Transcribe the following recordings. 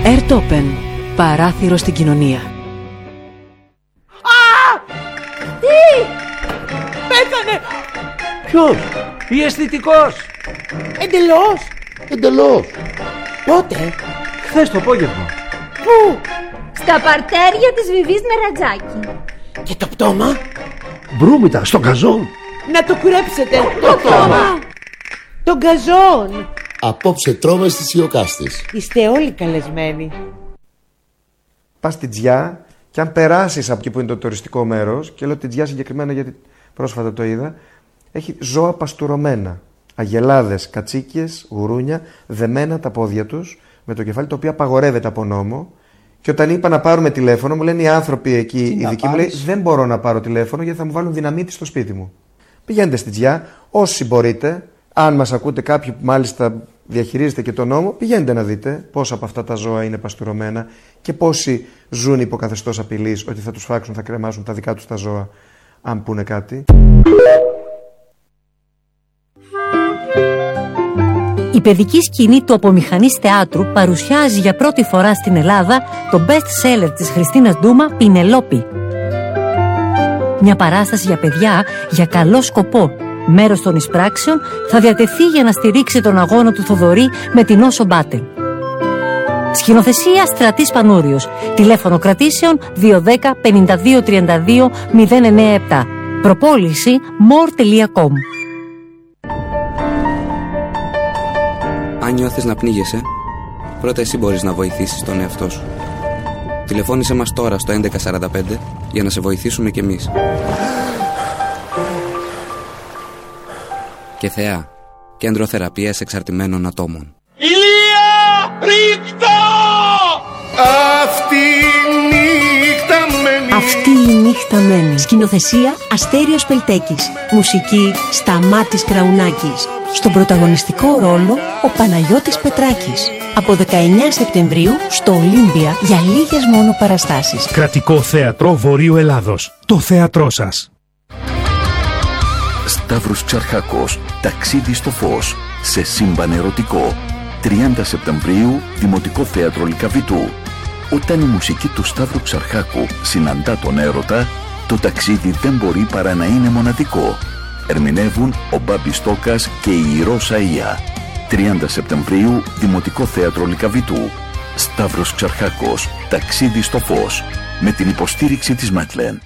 Airtopen. Παράθυρο στην κοινωνία. Τι! Πέθανε! Ποιος? Η αισθητικός. Εντελώς. Πότε? Χθες το απόγευμα. Πού? Στα παρτέρια της Βιβής Νερατζάκη. Και το πτώμα? Μπρούμητα, στον καζόν. Να το κουρέψετε. Το πτώμα. Τον καζόν. Απόψε τρώμε στις Ιωκάστες. Είστε όλοι καλεσμένοι. Πας στην Τζιά και αν περάσεις από εκεί που είναι το τουριστικό μέρος, και λέω την Τζιά συγκεκριμένα γιατί πρόσφατα το είδα, έχει ζώα παστουρωμένα. Αγελάδες, κατσίκιες, γουρούνια, δεμένα τα πόδια τους με το κεφάλι, το οποίο απαγορεύεται από νόμο. Και όταν είπα να πάρουμε τηλέφωνο, μου λένε οι άνθρωποι εκεί, οι δικοί μου, λέει, δεν μπορώ να πάρω τηλέφωνο γιατί θα μου βάλουν δυναμίτη στο σπίτι μου. Πηγαίνετε στην Τζιά, όσοι μπορείτε. Αν μας ακούτε κάποιοι που μάλιστα διαχειρίζετε και τον νόμο, πηγαίνετε να δείτε πόσα από αυτά τα ζώα είναι παστουρωμένα και πόσοι ζουν υπό καθεστώς απειλής ότι θα τους φάξουν, θα κρεμάσουν τα δικά τους τα ζώα, αν πούνε κάτι. Η παιδική σκηνή του Απομηχανής Θεάτρου παρουσιάζει για πρώτη φορά στην Ελλάδα το best seller της Χριστίνας Ντούμα, Πινελόπη. Μια παράσταση για παιδιά για καλό σκοπό. Μέρος των εισπράξεων θα διατεθεί για να στηρίξει τον αγώνα του Θοδωρή με την Όσο Μπάτελ. Σκηνοθεσία Στρατής Πανούριος. Τηλέφωνο κρατήσεων 210 52 32 097. Προπόληση more.com. Αν νιώθεις να πνίγεσαι, πρώτα εσύ μπορείς να βοηθήσεις τον εαυτό σου. Τηλεφώνησέ μας τώρα στο 1145 για να σε βοηθήσουμε κι εμείς. Και Θεά, κέντρο θεραπείας εξαρτημένων ατόμων. Ηλία, ρίχτω! Αυτή η νύχτα μένει. Σκηνοθεσία Αστέριος Πελτέκης. Μουσική Σταμάτης Κραουνάκης. Στον πρωταγωνιστικό ρόλο ο Παναγιώτης Πετράκης. Από 19 Σεπτεμβρίου στο Ολύμπια για λίγες μόνο παραστάσεις. Κρατικό Θέατρο Βορείου Ελλάδος. Το θέατρό σας. Σταύρος Ξαρχάκος, ταξίδι στο φως, σε σύμπαν ερωτικό. 30 Σεπτεμβρίου, Δημοτικό Θέατρο Λυκαβητού. Όταν η μουσική του Σταύρου Ξαρχάκου συναντά τον έρωτα, το ταξίδι δεν μπορεί παρά να είναι μοναδικό. Ερμηνεύουν ο Μπάμπης Τόκας και η Ρώσα Ία. 30 Σεπτεμβρίου, Δημοτικό Θέατρο Λυκαβητού. Σταύρος Ξαρχάκος, ταξίδι στο φως, με την υποστήριξη της Μέτλεν.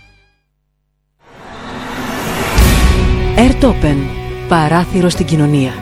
Airtopen. Παράθυρο στην κοινωνία.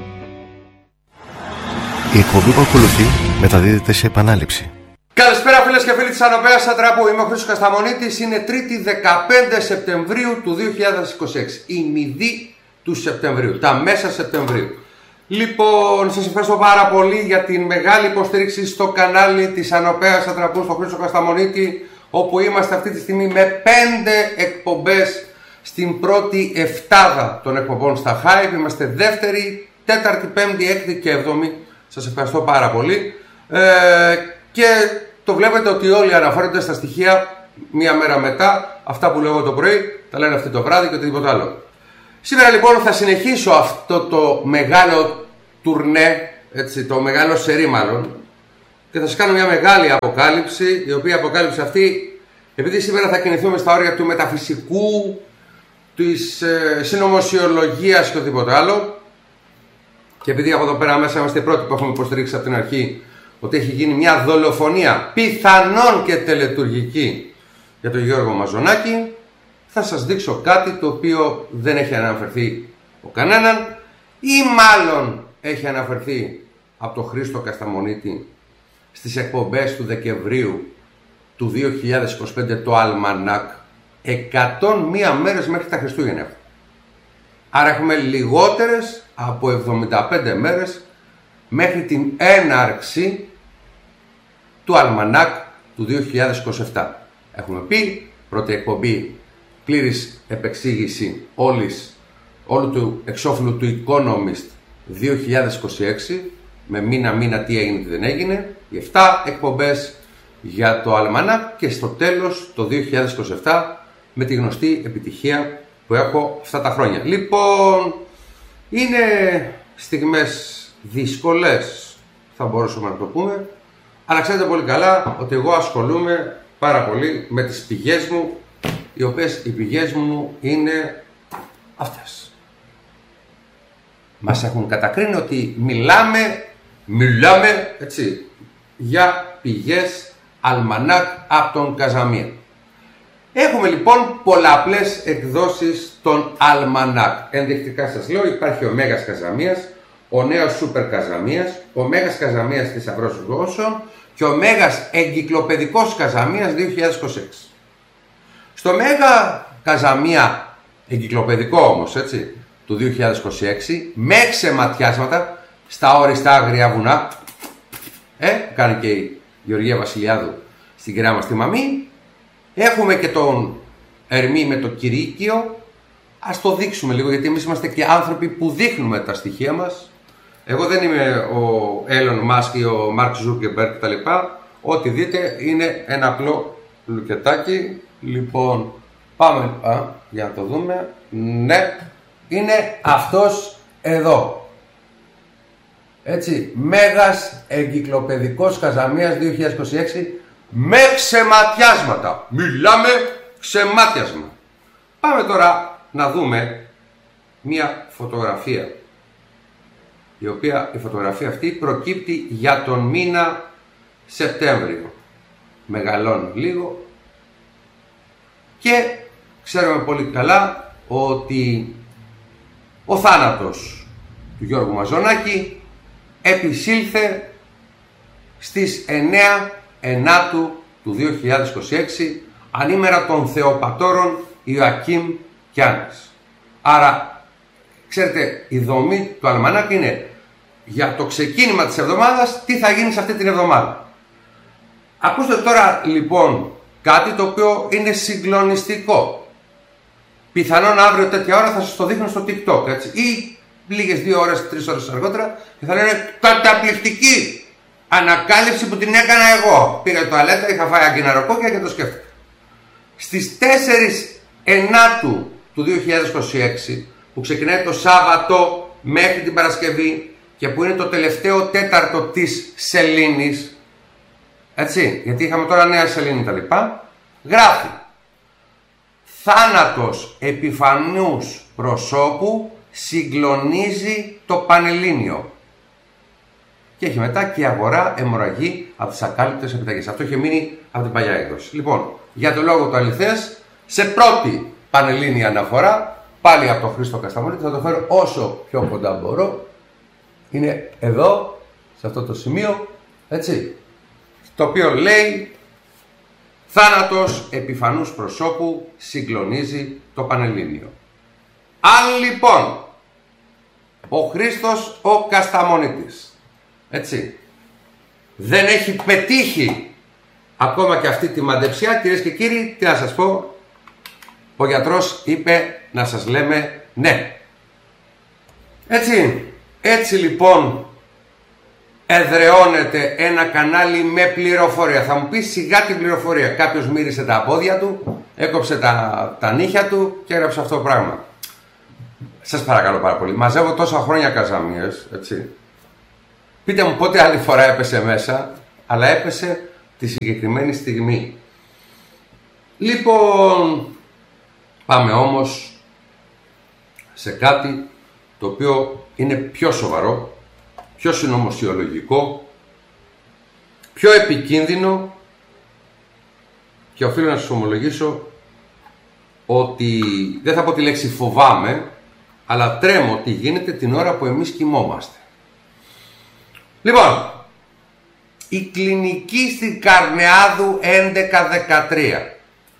Η εκπομπή που ακολουθεί μεταδίδεται σε επανάληψη. Καλησπέρα φίλες και φίλοι της Ανοπέας Ατραπού. Είμαι ο Χρήστος Κασταμονίτης. Είναι Τρίτη 15 Σεπτεμβρίου του 2026. Η μηδή του Σεπτεμβρίου. Τα μέσα Σεπτεμβρίου. Λοιπόν, σας ευχαριστώ πάρα πολύ για την μεγάλη υποστήριξη στο κανάλι της Ανοπέας Ατραπού, στο Χρήστο Κασταμονίτη, όπου είμαστε αυτή τη στιγμή με 5 εκπομπές στην πρώτη εφτάδα των εκπομπών στα Hype. Είμαστε δεύτερη, τέταρτη, πέμπτη, έκτη και έβδομη. Σας ευχαριστώ πάρα πολύ. Και το βλέπετε ότι όλοι αναφέρονται στα στοιχεία μία μέρα μετά. Αυτά που λέω το πρωί τα λένε αυτή το βράδυ και οτιδήποτε άλλο. Σήμερα λοιπόν θα συνεχίσω αυτό το μεγάλο τουρνέ, έτσι, το μεγάλο σερί μάλλον, και θα σας κάνω μια μεγάλη αποκάλυψη, η οποία αποκάλυψη αυτή, επειδή σήμερα θα κινηθούμε στα όρια του μεταφυσικού, της συνωμοσιολογίας και οτιδήποτε άλλο, και επειδή από εδώ πέρα μέσα είμαστε οι πρώτοι που έχουμε υποστηρίξει από την αρχή ότι έχει γίνει μια δολοφονία πιθανόν και τελετουργική για τον Γιώργο Μαζονάκη, θα σας δείξω κάτι το οποίο δεν έχει αναφερθεί ο κανέναν, ή μάλλον έχει αναφερθεί από τον Χρήστο Κασταμονίτη στις εκπομπές του Δεκεμβρίου του 2025, το Αλμανάκ. 101 μέρες μέχρι τα Χριστούγεννα. Άρα έχουμε λιγότερες από 75 μέρες μέχρι την έναρξη του Αλμανάκ του 2027. Έχουμε πει, πρώτη εκπομπή, πλήρης επεξήγηση όλου του εξώφυλλου του Economist 2026, με μήνα τι έγινε, τι δεν έγινε, οι 7 εκπομπές για το Αλμανάκ και στο τέλος το 2027 με τη γνωστή επιτυχία που έχω αυτά τα χρόνια. Λοιπόν, είναι στιγμές δύσκολες, θα μπορούσαμε να το πούμε, Αλλά ξέρετε πολύ καλά ότι εγώ ασχολούμαι πάρα πολύ με τις πηγές μου, οι οποίες οι πηγές μου είναι αυτές. Μας έχουν κατακρίνει ότι μιλάμε έτσι, για πηγές αλμανάκ από τον Καζαμία. Έχουμε λοιπόν πολλαπλές εκδόσεις των αλμανάκ. Ενδεικτικά σας λέω, υπάρχει ο Μέγας Καζαμίας, ο νέος Σούπερ Καζαμίας, ο Μέγας Καζαμίας Θησαυρός Γλώσσων και ο Μέγας Εγκυκλοπαιδικός Καζαμίας 2026. Στο Μέγα Καζαμία Εγκυκλοπαιδικό όμως, έτσι, του 2026, με ξεματιάσματα στα οριστά αγριά βουνά, κάνει και η Γεωργία Βασιλιάδου στην κυρία μας τη Μαμή. Έχουμε και τον Ερμή με το Κυρίκιο. Ας το δείξουμε λίγο, γιατί εμείς είμαστε και άνθρωποι που δείχνουμε τα στοιχεία μας. Εγώ δεν είμαι ο Έλλον Μάσκ ή ο Μάρκ Ζούκερμπεργκ κτλ. Ό,τι δείτε είναι ένα απλό λουκετάκι. Λοιπόν, πάμε για να το δούμε. Ναι, είναι αυτός εδώ. Έτσι, Μέγας Εγκυκλοπαιδικός Καζαμίας 2026 με ξεματιάσματα. Μιλάμε ξεμάτιασμα. Πάμε τώρα να δούμε μία φωτογραφία, η οποία η φωτογραφία αυτή προκύπτει για τον μήνα Σεπτέμβριο. Μεγαλώνει λίγο και ξέρουμε πολύ καλά ότι ο θάνατος του Γιώργου Μαζονάκη επισήλθε στις 9 Ενάτου του 2026, ανήμερα των Θεοπατώρων Ιωακήμ και Άννης. Άρα, ξέρετε, η δομή του αλμανάκ είναι για το ξεκίνημα της εβδομάδας, τι θα γίνει σε αυτή την εβδομάδα. Ακούστε τώρα λοιπόν κάτι το οποίο είναι συγκλονιστικό. Πιθανόν αύριο τέτοια ώρα θα σας το δείχνω στο TikTok, έτσι, ή λίγες 2 ώρες, 3 ώρες αργότερα και θα λένε καταπληκτική ανακάλυψη που την έκανα εγώ. Πήγα τουαλέτα, είχα φάει αγκιναροκόκκια και το σκέφτηκα. Στις 4 Ενάτου του 2026, που ξεκινάει το Σάββατο μέχρι την Παρασκευή και που είναι το τελευταίο τέταρτο της σελήνης, έτσι, γιατί είχαμε τώρα νέα σελήνη τα λοιπά, γράφει «Θάνατος επιφανούς προσώπου συγκλονίζει το Πανελλήνιο». Και έχει μετά και αγορά αιμορραγή από τις ακάλυπτες επιταγές. Αυτό είχε μείνει από την παλιά έκδοση. Λοιπόν, για το λόγο του αληθές, σε πρώτη πανελλήνια αναφορά, πάλι από τον Χρήστο Κασταμονίτη, θα το φέρω όσο πιο κοντά μπορώ. Είναι εδώ, σε αυτό το σημείο, έτσι, το οποίο λέει «Θάνατος επιφανούς προσώπου συγκλονίζει το Πανελλήνιο». Αν λοιπόν ο Χρήστος ο Κασταμονίτης, έτσι, δεν έχει πετύχει ακόμα και αυτή τη μαντεψιά, κυρίες και κύριοι, τι να σας πω, ο γιατρός είπε να σας λέμε ναι. Έτσι λοιπόν εδραιώνεται ένα κανάλι με πληροφορία. Θα μου πει σιγά την πληροφορία. Κάποιος μύρισε τα πόδια του, έκοψε τα νύχια του και έγραψε αυτό το πράγμα. Σας παρακαλώ πάρα πολύ. Μαζεύω τόσα χρόνια καζαμίες, έτσι. Πείτε μου πότε άλλη φορά έπεσε μέσα, αλλά έπεσε τη συγκεκριμένη στιγμή. Λοιπόν, πάμε όμως σε κάτι το οποίο είναι πιο σοβαρό, πιο συνωμοσιολογικό, πιο επικίνδυνο και οφείλω να σας ομολογήσω ότι δεν θα πω τη λέξη φοβάμαι, αλλά τρέμω τι γίνεται την ώρα που εμείς κοιμόμαστε. Λοιπόν, η κλινική στην Καρνεάδου 11-13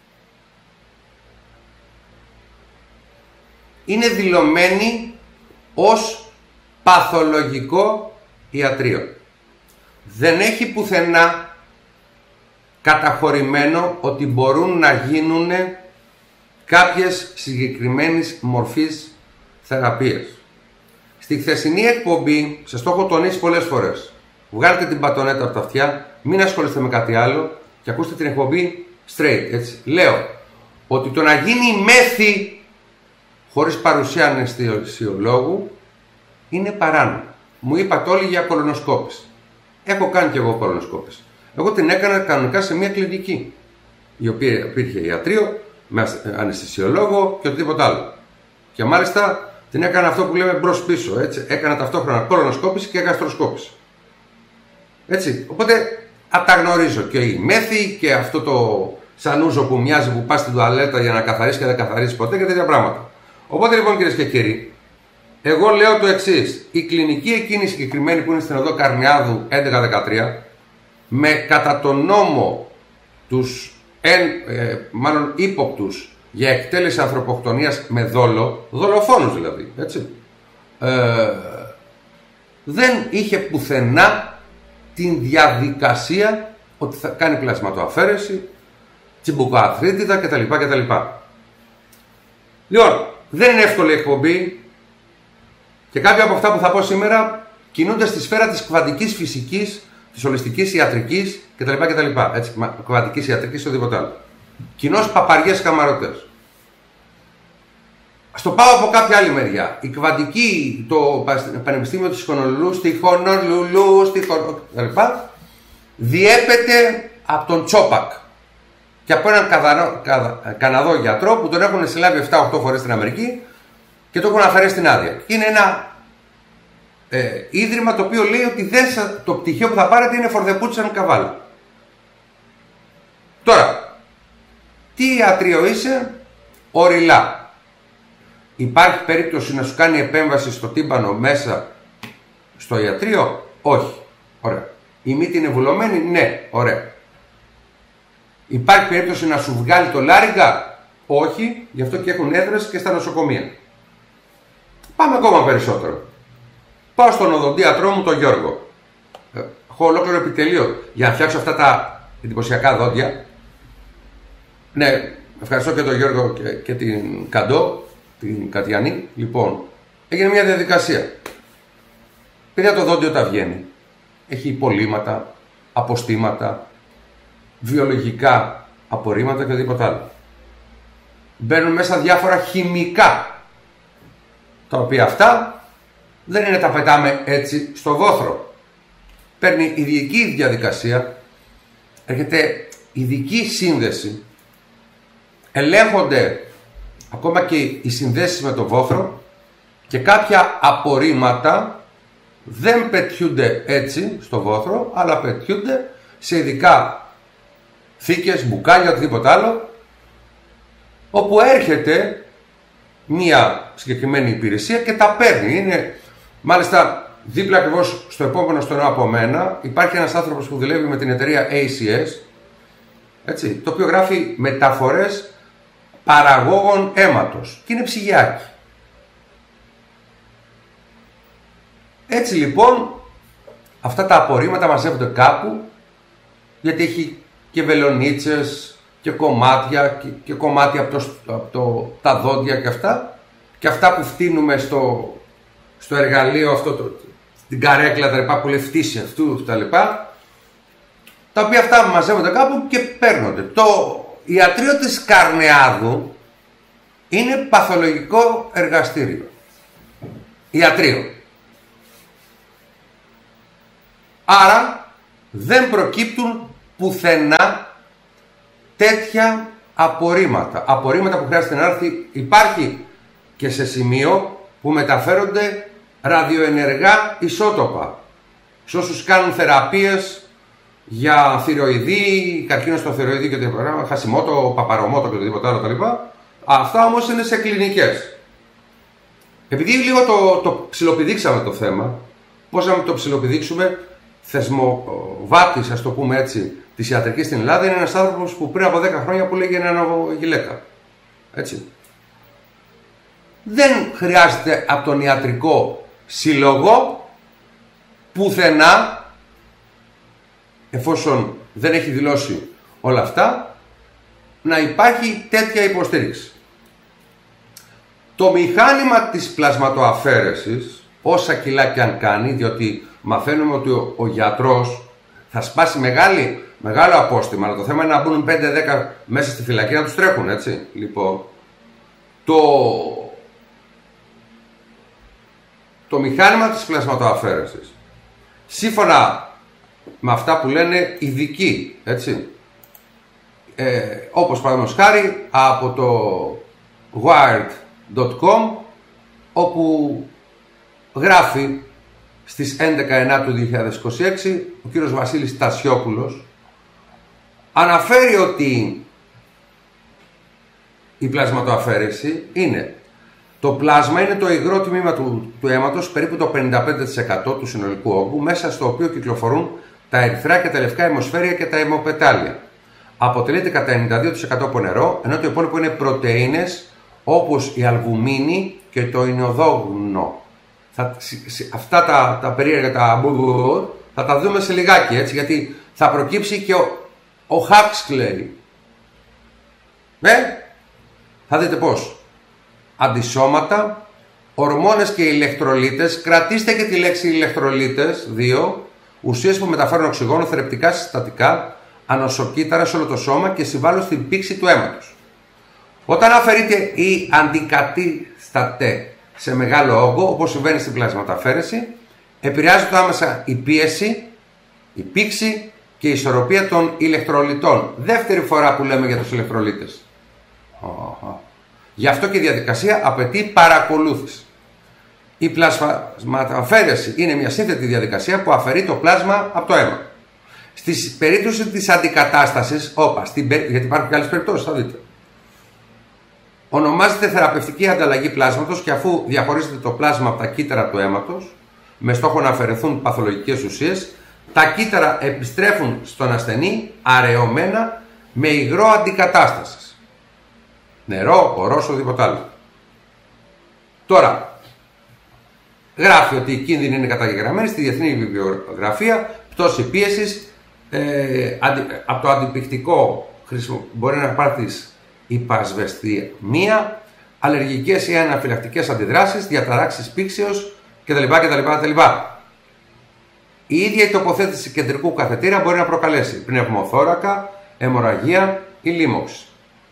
είναι δηλωμένη ως παθολογικό ιατρείο. Δεν έχει πουθενά καταχωρημένο ότι μπορούν να γίνουν κάποιες συγκεκριμένες μορφής θεραπείες. Στη χθεσινή εκπομπή, σας το έχω τονίσει πολλές φορές, βγάλετε την πατονέτα από τα αυτιά, μην ασχολείστε με κάτι άλλο και ακούστε την εκπομπή straight, έτσι. Λέω ότι το να γίνει μέθη χωρίς παρουσία αναισθησιολόγου είναι παράνομο. Μου είπατε όλοι για κολονοσκόπηση. Έχω κάνει και εγώ κολονοσκόπηση. Εγώ την έκανα κανονικά σε μια κλινική, η οποία υπήρχε ιατρείο, με αναισθησιολόγο και οτιδήποτε άλλο. Και μάλιστα την έκανα αυτό που λέμε μπρος-πίσω. Έτσι. Έκανα ταυτόχρονα κολονοσκόπηση και γαστροσκόπηση. Έτσι. Οπότε τα γνωρίζω. Και η μέθη και αυτό το σανούζο που μοιάζει που πας στην τουαλέτα για να καθαρίσει και δεν καθαρίσει ποτέ και τέτοια πράγματα. Οπότε λοιπόν, κυρίες και κύριοι, εγώ λέω το εξής. Η κλινική εκείνη συγκεκριμένη που είναι στην οδό Καρνιάδου 11-13, με κατά τον νόμο τους μάλλον ύποπτους για εκτέλεση ανθρωποκτονίας με δόλο, δολοφόνους δηλαδή, έτσι, δεν είχε πουθενά την διαδικασία ότι θα κάνει πλασματοαφαίρεση, τσιμπουκοαθρίτιδα κτλ. Λοιπόν, δεν είναι εύκολη η εκπομπή και κάποια από αυτά που θα πω σήμερα κινούνται στη σφαίρα της κβαντικής φυσικής, της ολιστικής ιατρικής κτλ. Έτσι, κβαντικής ιατρικής ή οτιδήποτε άλλο. Κοινώς παπαριές καμαρωτές. Ας το πάω από κάποια άλλη μεριά. Η κβαντική, το Πανεπιστήμιο της Χονολουλού, στη Χονολουλού, κτλ. Διέπεται από τον Τσόπακ και από έναν Καναδό γιατρό που τον έχουν συλλάβει 7-8 φορές στην Αμερική και το έχουν αφαιρέσει την άδεια. Είναι ένα ίδρυμα το οποίο λέει ότι το πτυχίο που θα πάρετε είναι for the boots and cavalry. Τώρα, τι ιατρείο είσαι? Οριλά. Υπάρχει περίπτωση να σου κάνει επέμβαση στο τύμπανο μέσα στο ιατρείο? Όχι. Ωραία. Η μύτη είναι βουλωμένη? Ναι. Ωραία. Υπάρχει περίπτωση να σου βγάλει το λάριγκα? Όχι. Γι' αυτό και έχουν έδρες και στα νοσοκομεία. Πάμε ακόμα περισσότερο. Πάω στον οδοντίατρό μου, τον Γιώργο. Έχω ολόκληρο επιτελείο για να φτιάξω αυτά τα εντυπωσιακά δόντια. Ναι, ευχαριστώ και τον Γιώργο και την Καντό, την Κατιανή. Λοιπόν, έγινε μια διαδικασία. Παιδιά, το δόντιο τα βγαίνει. Έχει υπολείμματα, αποστήματα, βιολογικά απορρίμματα και τίποτα άλλο. Μπαίνουν μέσα διάφορα χημικά, τα οποία αυτά δεν είναι τα πετάμε έτσι στο βόθρο. Παίρνει ειδική διαδικασία, έρχεται ειδική σύνδεση, ελέγχονται ακόμα και οι συνδέσεις με το βόθρο και κάποια απορρίμματα δεν πετιούνται έτσι στο βόθρο, αλλά πετιούνται σε ειδικά θήκες, μπουκάλια, οτιδήποτε άλλο, όπου έρχεται μία συγκεκριμένη υπηρεσία και τα παίρνει. Είναι μάλιστα δίπλα ακριβώς στο επόμενο στενό από μένα υπάρχει ένας άνθρωπος που δουλεύει με την εταιρεία ACS, έτσι, το οποίο γράφει μεταφορές παραγόγων αίματος και είναι ψυγιάκι. Έτσι λοιπόν αυτά τα απορρίμματα μαζεύονται κάπου, γιατί έχει και βελονίτσες και κομμάτια και κομμάτια από τα δόντια και αυτά που φτύνουμε στο εργαλείο αυτό, στην καρέκλα τα λοιπά, που λέει φτύση αυτού τα λοιπά, τα οποία αυτά μαζεύονται κάπου και παίρνονται. Το ιατρείο της Καρνιάδου είναι παθολογικό εργαστήριο. Ιατρείο. Άρα δεν προκύπτουν πουθενά τέτοια απορρίμματα. Απορρίμματα που χρειάζεται να έρθει, υπάρχει και σε σημείο που μεταφέρονται ραδιοενεργά ισότοπα. Σε όσους κάνουν θεραπείες για θηροειδή, καρκίνο στο θηροειδή και τέτοια πράγματα, χασιμότο, παπαρομότο και οτιδήποτε άλλο κτλ. Αυτά όμως είναι σε κλινικές. Επειδή λίγο το ψιλοπηδήξαμε το θέμα, πώς να το ψιλοπηδήξουμε, θεσμοβάτης, ας το πούμε έτσι, της ιατρικής στην Ελλάδα είναι ένας άνθρωπος που πριν από 10 χρόνια που λέγει ένα γυλαίκα. Έτσι. Δεν χρειάζεται από τον ιατρικό σύλλογο πουθενά, εφόσον δεν έχει δηλώσει όλα αυτά, να υπάρχει τέτοια υποστήριξη. Το μηχάνημα της πλασματοαφαίρεσης, όσα κιλά και αν κάνει, διότι μαθαίνουμε ότι ο γιατρός θα σπάσει μεγάλο απόστημα, αλλά το θέμα είναι να μπουν 5-10 μέσα στη φυλακή να τους τρέχουν, έτσι. Λοιπόν, το μηχάνημα της πλασματοαφαίρεσης, σύμφωνα με αυτά που λένε ειδικοί, έτσι. Όπως παραδείγματος χάρη από το wired.com, όπου γράφει στις 11 του 2026 ο κύριος Βασίλης Τασιόπουλος, αναφέρει ότι η πλασματοαφαίρεση είναι, το πλάσμα είναι το υγρό τμήμα του αίματος, περίπου το 55% του συνολικού όγκου, μέσα στο οποίο κυκλοφορούν τα ερυθρά και τα λευκά αιμοσφαίρια και τα αιμοπετάλια. Αποτελείται κατά 92% από νερό, ενώ το υπόλοιπο είναι πρωτεΐνες όπως η αλβουμίνη και το ινοδόγνο. Αυτά τα περίεργα θα τα δούμε σε λιγάκι, έτσι, γιατί θα προκύψει και ο Huxley. Θα δείτε πώς. Αντισώματα, ορμόνες και ηλεκτρολίτες, κρατήστε και τη λέξη ηλεκτρολίτες, 2, ουσίες που μεταφέρουν οξυγόνο, θρεπτικά συστατικά, ανοσοκύτταρα σε όλο το σώμα και συμβάλλουν στην πήξη του αίματος. Όταν αφαιρείται ή αντικαθίσταται σε μεγάλο όγκο, όπως συμβαίνει στην πλασματοαφαίρεση, επηρεάζεται άμεσα η πίεση, η πήξη και η ισορροπία των ηλεκτρολιτών. Δεύτερη φορά που λέμε για τους ηλεκτρολίτες. Γι' αυτό και η διαδικασία απαιτεί παρακολούθηση. Η πλασματοαφαίρεση είναι μια σύνθετη διαδικασία που αφαιρεί το πλάσμα από το αίμα. Στη περίπτωση της αντικατάστασης, γιατί υπάρχουν και άλλες περιπτώσεις, θα δείτε, ονομάζεται θεραπευτική ανταλλαγή πλάσματος και αφού διαχωρίζεται το πλάσμα από τα κύτταρα του αίματος, με στόχο να αφαιρεθούν παθολογικές ουσίες, τα κύτταρα επιστρέφουν στον ασθενή αραιωμένα με υγρό αντικατάστασης. Νερό, ορός, οτιδήποτε άλλο. Τώρα, γράφει ότι οι κίνδυνοι είναι καταγεγραμμένοι στη διεθνή βιβλιογραφία, πτώση πίεσης, από το αντιπικτικό μπορεί να πάρεις υπασβεστημία, αλλεργικές ή αναφυλακτικές αντιδράσεις, διαταράξεις πήξεως κτλ. Η ίδια η τοποθέτηση κεντρικού καθετήρα μπορεί να προκαλέσει πνευμοθώρακα, αιμορραγία ή λίμωξη.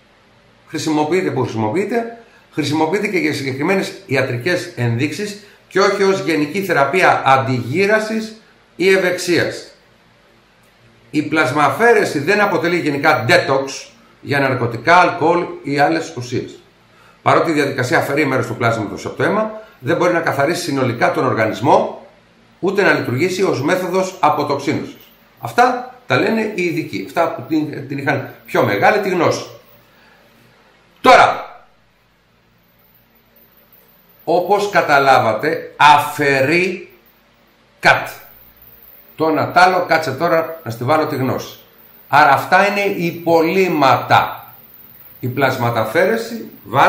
Χρησιμοποιείται και για συγκεκριμένες ιατρικές ενδείξεις και όχι ως γενική θεραπεία αντιγύρασης ή ευεξίας. Η πλασμααφέρεση δεν αποτελεί γενικά detox για ναρκωτικά, αλκοόλ ή άλλες ουσίες. Παρότι η διαδικασία αφαιρεί μέρος του πλάσματος από το αίμα, δεν μπορεί να καθαρίσει συνολικά τον οργανισμό, ούτε να λειτουργήσει ως μέθοδος αποτοξίνωσης. Αυτά τα λένε οι ειδικοί, αυτά που την είχαν πιο μεγάλη τη γνώση. Τώρα, όπως καταλάβατε, αφαιρεί κάτι. Το ένα τ' άλλο, κάτσε τώρα να στη βάλω τη γνώση. Άρα αυτά είναι υπολείμματα. Η πλασματοαφαίρεση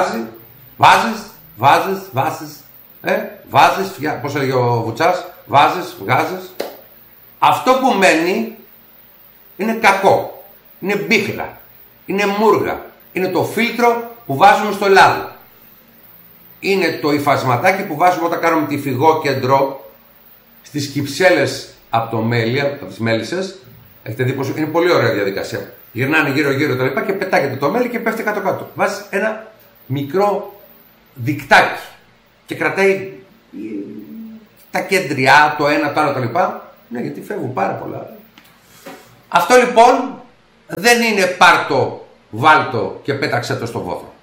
βάζεις, πώς έλεγε ο Βουτσάς, βγάζεις. Αυτό που μένει είναι κακό, είναι μπίχλα, είναι μούργα, είναι το φίλτρο που βάζουμε στο λάδι. Είναι το υφασματάκι που βάζουμε όταν κάνουμε τη φυγόκεντρο στις κυψέλες από το μέλι, από τις μέλισσες. Έχετε δει πως είναι πολύ ωραία διαδικασία. Γυρνάνε γύρω-γύρω τα λοιπά και πετάγεται το μέλι και πέφτει κάτω-κάτω. Βάζεις ένα μικρό δικτάκι και κρατάει τα κέντρια, το ένα, το άλλο, τα λοιπά. Ναι, γιατί φεύγουν πάρα πολλά. Αυτό λοιπόν δεν είναι πάρτο, βάλτο και πέταξε το στο βόθρο.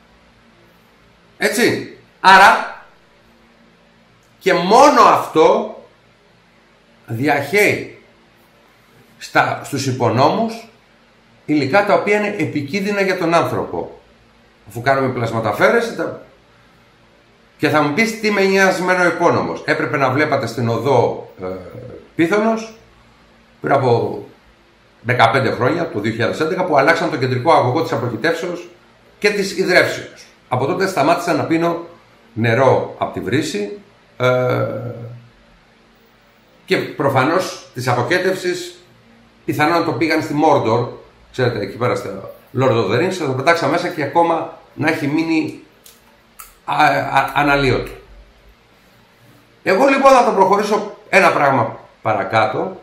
Έτσι. Άρα και μόνο αυτό διαχέει στους υπονόμους υλικά τα οποία είναι επικίνδυνα για τον άνθρωπο. Αφού κάνουμε πλασματοαφαίρεση και θα μου πεις τι με νοιάζει ο υπόνομος. Έπρεπε να βλέπατε στην οδό Πίθωνος πριν από 15 χρόνια, το 2011, που αλλάξαν το κεντρικό αγωγό της αποχυτεύσεως και της υδρεύσεως. Από τότε σταμάτησα να πίνω νερό από τη βρύση και προφανώς της αποχέτευσης πιθανόν το πήγαν στη Μόρντορ, ξέρετε, εκεί πέρα στα Lord of the Rings, θα το πετάξα μέσα και ακόμα να έχει μείνει αναλύωτο. Εγώ λοιπόν θα το προχωρήσω ένα πράγμα παρακάτω.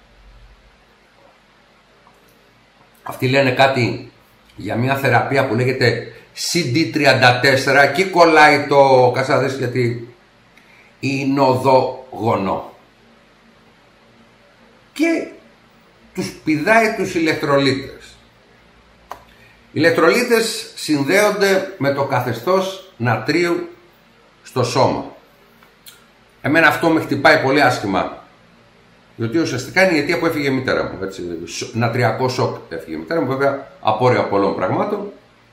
Αυτοί λένε κάτι για μια θεραπεία που λέγεται CD34. Εκεί κολλάει το κασάδες, γιατί είναι οδόγονο. Και τους πηδάει τους ηλεκτρολίτες. Οι ηλεκτρολίτες συνδέονται με το καθεστώς νατρίου στο σώμα. Εμένα αυτό με χτυπάει πολύ άσχημα, διότι ουσιαστικά είναι η αιτία που έφυγε η μητέρα μου. Έτσι, νατριακό σοκ έφυγε η μητέρα μου, βέβαια απόρρια πολλών πραγμάτων.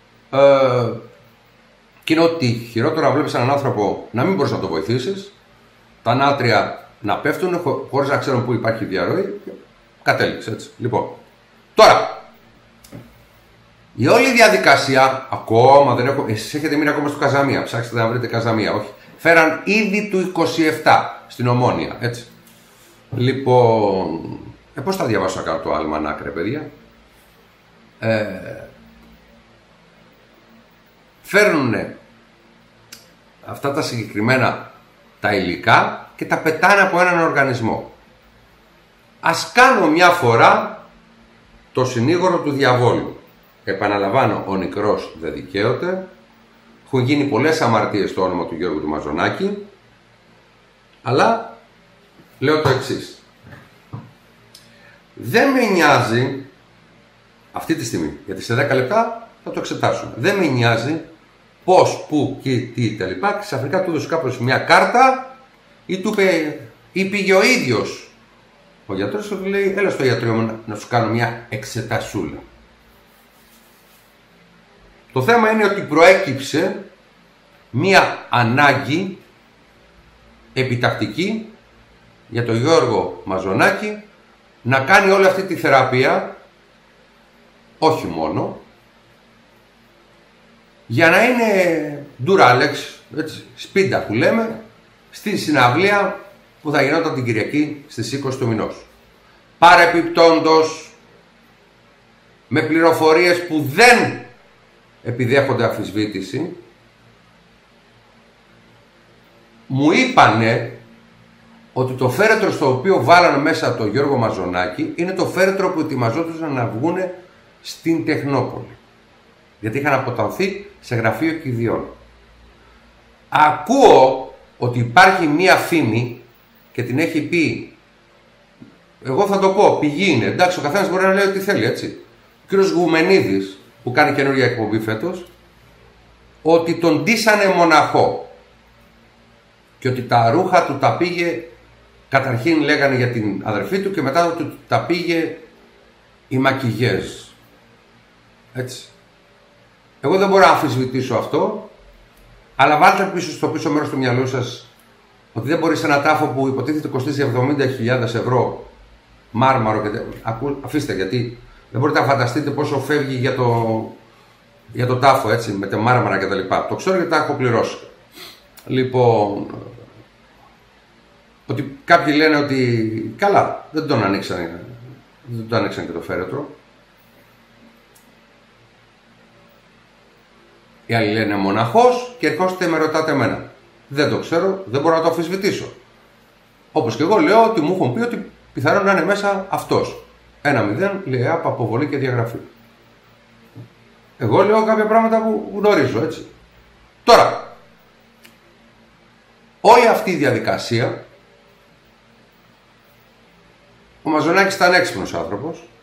Και είναι ότι χειρότερο να βλέπεις έναν άνθρωπο να μην μπορείς να το βοηθήσεις, τα νάτρια να πέφτουν χωρίς να ξέρουν πού υπάρχει διαρροή. Κατέληξε έτσι. Λοιπόν, τώρα, η όλη διαδικασία, ακόμα δεν έχω. Εσείς έχετε μείνει ακόμα στο Καζαμία. Ψάξτε να βρείτε Καζαμία. Όχι. Φέραν ήδη του 27 στην Ομόνια. Έτσι. Λοιπόν, πώς θα διαβάσω να κάνω το αλμανάκ, ρε παιδιά. Φέρνουν αυτά τα συγκεκριμένα τα υλικά και τα πετάνε από έναν οργανισμό. Ας κάνω μια φορά το συνήγορο του διαβόλου. Επαναλαμβάνω, ο νεκρός δεν δικαίωται. Έχουν γίνει πολλές αμαρτίες στο όνομα του Γιώργου του Μαζονάκη. Αλλά λέω το εξής. Δεν με νοιάζει αυτή τη στιγμή, γιατί σε 10 λεπτά θα το εξετάσουμε. Δεν με νοιάζει πώς, πού και τι τα λοιπά. Ξαφνικά του έδωσε κάποιος μια κάρτα ή του είπε, ή πήγε ο ίδιος ο γιατρός του λέει, έλα στο γιατρό μου να σου κάνω μια εξετασούλα. Το θέμα είναι ότι προέκυψε μια ανάγκη επιτακτική για τον Γιώργο Μαζονάκη να κάνει όλη αυτή τη θεραπεία, όχι μόνο, για να είναι ντουράλεξ, έτσι, σπίντα που λέμε, στη συναυλία που θα γινόταν την Κυριακή στις 20 του μηνός. Παρεπιπτόντος, με πληροφορίες που δεν επιδέχονται αμφισβήτηση, μου είπανε ότι το φέρετρο στο οποίο βάλανε μέσα τον Γιώργο Μαζονάκη είναι το φέρετρο που ετοιμαζόντουσαν να βγουν στην Τεχνόπολη. Γιατί είχαν αποτανθεί σε γραφείο κηδιών. Ακούω ότι υπάρχει μία φήμη και την έχει πει, εγώ θα το πω, πηγή είναι, εντάξει, ο καθένας μπορεί να λέει ό,τι θέλει, έτσι. Ο κύριος Γουμενίδης, που κάνει καινούργια εκπομπή φέτος, ότι τον ντύσανε μοναχό και ότι τα ρούχα του τα πήγε, καταρχήν λέγανε για την αδερφή του και μετά του τα πήγε η μακιγέζ. Έτσι. Εγώ δεν μπορώ να αμφισβητήσω αυτό, αλλά βάλτε πίσω στο πίσω μέρος του μυαλού σας ότι δεν μπορεί σε ένα τάφο που υποτίθεται κοστίζει 70.000 ευρώ μάρμαρο και αφήστε, γιατί δεν μπορείτε να φανταστείτε πόσο φεύγει για το τάφο, έτσι, με τα μάρμαρα και τα λοιπά. Το ξέρω γιατί τα έχω πληρώσει. Λοιπόν, ότι κάποιοι λένε ότι καλά, δεν τον ανοίξαν και το φέρετρο. Οι άλλοι λένε μοναχός και ερχόστε με ρωτάτε εμένα. Δεν το ξέρω, δεν μπορώ να το αμφισβητήσω. Όπως και εγώ λέω ότι μου έχουν πει ότι πιθανόν να είναι μέσα αυτός. 1-0, λέει αποβολή και διαγραφή. Εγώ λέω κάποια πράγματα που γνωρίζω, έτσι. Τώρα, όλη αυτή η διαδικασία, ο Μαζονάκης ήταν έξυπνος άνθρωπος,